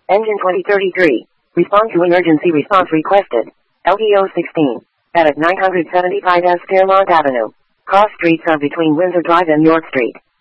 Engine 2033. Respond to emergency response requested. LDO 16. At 975 S. Fairmont Avenue. Cross streets are between Windsor Drive and York Street.